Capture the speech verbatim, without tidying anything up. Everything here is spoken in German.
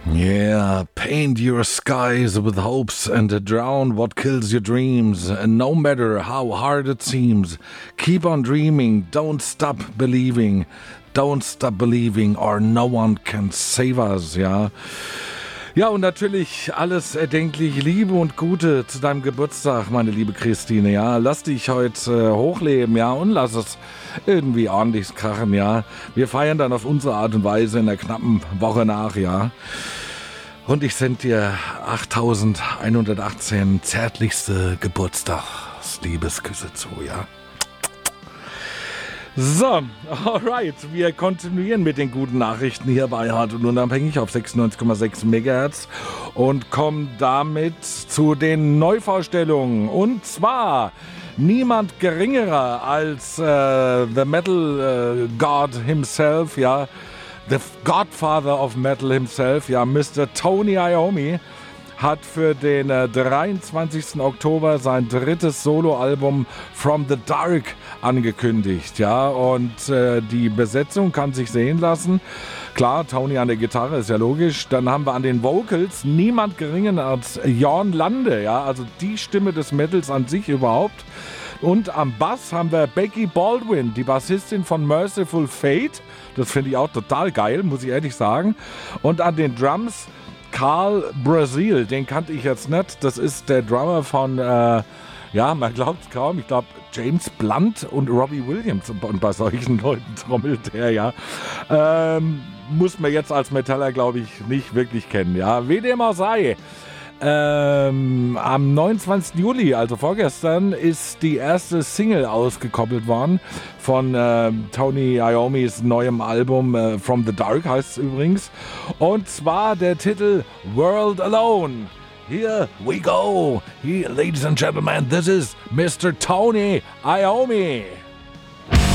Yeah, paint your skies with hopes and drown what kills your dreams. And no matter how hard it seems, keep on dreaming, don't stop believing. Don't stop believing or no one can save us, ja. Ja, und natürlich alles erdenklich Liebe und Gute zu deinem Geburtstag, meine liebe Christine, ja. Lass dich heute äh, hochleben, ja, und lass es irgendwie ordentlich krachen, ja. Wir feiern dann auf unsere Art und Weise in der knappen Woche nach, ja. Und ich sende dir achttausendeinhundertachtzehn zärtlichste Geburtstagsliebesküsse zu, ja. So, alright, wir kontinuieren mit den guten Nachrichten hier bei Hart und Unabhängig auf sechsundneunzig Komma sechs Megahertz und kommen damit zu den Neuvorstellungen. Und zwar niemand geringerer als äh, The Metal äh, God himself, ja, The Godfather of Metal himself, ja, Mister Tony Iommi, hat für den äh, dreiundzwanzigsten Oktober sein drittes Soloalbum From the Dark angekündigt, ja, und äh, die Besetzung kann sich sehen lassen. Klar, Tony an der Gitarre, ist ja logisch. Dann haben wir an den Vocals niemand geringer als Jörn Lande, ja, also die Stimme des Metals an sich überhaupt. Und am Bass haben wir Becky Baldwin, die Bassistin von Merciful Fate. Das finde ich auch total geil, muss ich ehrlich sagen. Und an den Drums Carl Brazil, den kannte ich jetzt nicht. Das ist der Drummer von, äh, ja, man glaubt es kaum, ich glaube James Blunt und Robbie Williams. Und bei solchen Leuten trommelt der, ja. Ähm, muss man jetzt als Metaller, glaube ich, nicht wirklich kennen, ja. Wie dem auch sei. Ähm, am neunundzwanzigsten Juli, also vorgestern, ist die erste Single ausgekoppelt worden von äh, Tony Iommis neuem Album äh, From the Dark heißt es übrigens. Und zwar der Titel World Alone. Here we go. Here, ladies and gentlemen, this is Mister Tony Iommi.